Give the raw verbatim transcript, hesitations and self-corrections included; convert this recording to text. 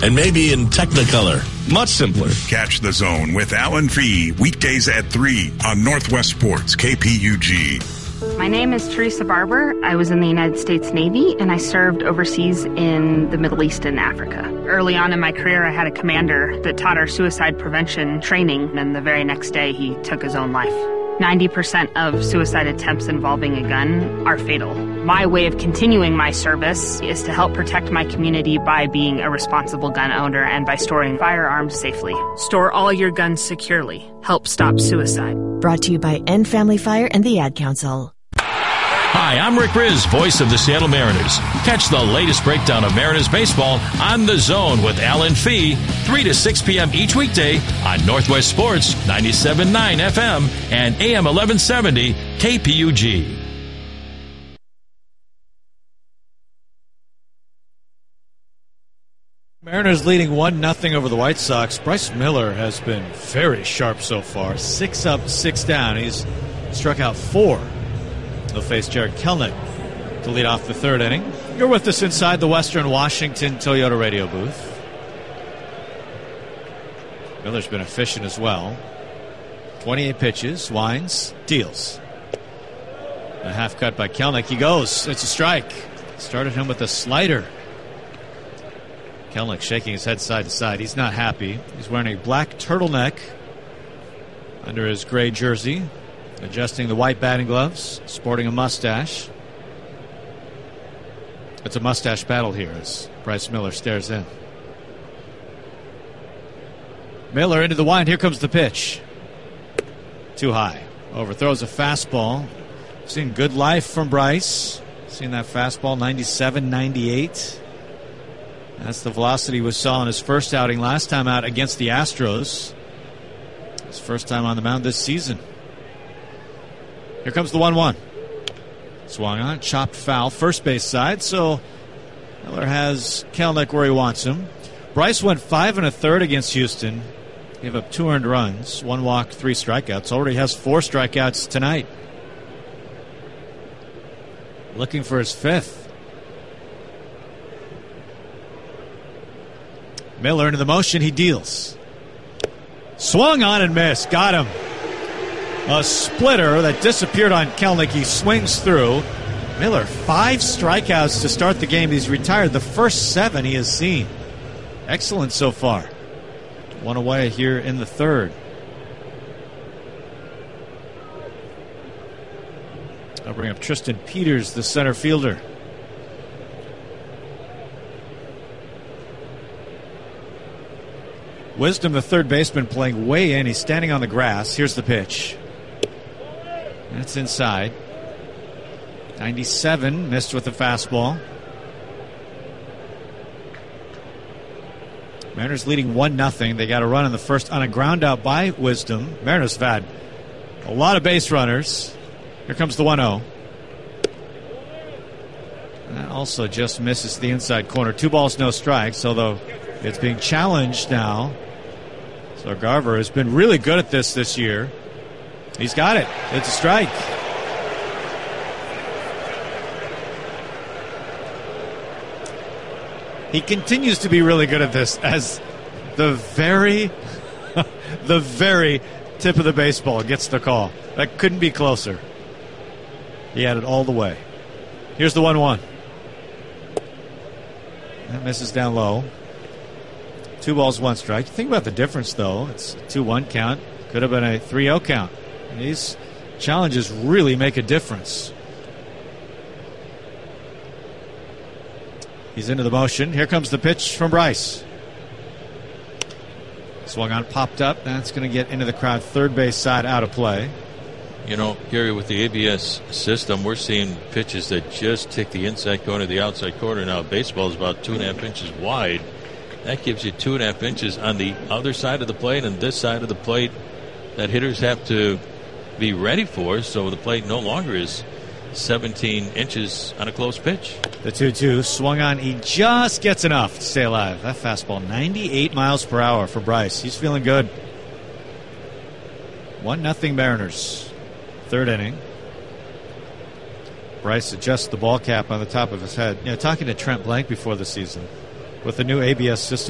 and maybe in Technicolor. Much simpler. Catch The Zone with Alan Fee, weekdays at three on Northwest Sports, K P U G. My name is Teresa Barber. I was in the United States Navy, and I served overseas in the Middle East and Africa. Early on in my career, I had a commander that taught our suicide prevention training, and the very next day, he took his own life. ninety percent of suicide attempts involving a gun are fatal. My way of continuing my service is to help protect my community by being a responsible gun owner and by storing firearms safely. Store all your guns securely. Help stop suicide. Brought to you by End Family Fire and the Ad Council. Hi, I'm Rick Riz, voice of the Seattle Mariners. Catch the latest breakdown of Mariners baseball on The Zone with Alan Fee, three to six p.m. each weekday on Northwest Sports, ninety-seven point nine F M and A M eleven seventy K P U G. Mariners leading one nothing over the White Sox. Bryce Miller has been very sharp so far. Six up, six down. He's struck out four. They'll face Jared Kelnick to lead off the third inning. You're with us inside the Western Washington Toyota radio booth. Miller's been efficient as well. twenty-eight pitches, winds, deals. A half cut by Kelnick. He goes. It's a strike. Started him with a slider. Kelnick shaking his head side to side. He's not happy. He's wearing a black turtleneck under his gray jersey. Adjusting the white batting gloves, sporting a mustache. It's a mustache battle here as Bryce Miller stares in. Miller into the wind. Here comes the pitch. Too high. Overthrows a fastball. Seen good life from Bryce. Seen that fastball, ninety-seven, ninety-eight. That's the velocity we saw in his first outing last time out against the Astros. His first time on the mound this season. Here comes the one one. Swung on, chopped foul, first base side, so Miller has Kelnick where he wants him. Bryce went five and a third against Houston. Gave up two earned runs, one walk, three strikeouts. Already has four strikeouts tonight. Looking for his fifth. Miller into the motion, he deals. Swung on and missed, got him. A splitter that disappeared on Kelnick. He swings through. Miller, five strikeouts to start the game. He's retired the first seven he has seen. Excellent so far. One away here in the third. I'll bring up Tristan Peters, the center fielder. Wisdom, the third baseman, playing way in. He's standing on the grass. Here's the pitch. That's inside. ninety-seven, missed with the fastball. Mariners leading one nothing. They got a run in the first on a ground out by Wisdom. Mariners have had a lot of base runners. Here comes the one oh. That also just misses the inside corner. Two balls, no strikes, although it's being challenged now. So Garver has been really good at this this year. He's got it. It's a strike. He continues to be really good at this as the very, the very tip of the baseball gets the call. That couldn't be closer. He had it all the way. Here's the one one. That misses down low. Two balls, one strike. Think about the difference, though. It's a two one count. Could have been a three oh count. These challenges really make a difference. He's into the motion. Here comes the pitch from Bryce. Swung on, popped up. That's going to get into the crowd. Third base side, out of play. You know, Gary, with the A B S system, we're seeing pitches that just tick the inside corner, the outside corner. Now, baseball is about two and a half inches wide. That gives you two and a half inches on the other side of the plate and this side of the plate that hitters have to be ready for, so the plate no longer is seventeen inches on a close pitch. The two two swung on. He just gets enough to stay alive. That fastball, ninety-eight miles per hour for Bryce. He's feeling good. one nothing Mariners. Third inning. Bryce adjusts the ball cap on the top of his head. You know, talking to Trent Blank before the season, with the new A B S system,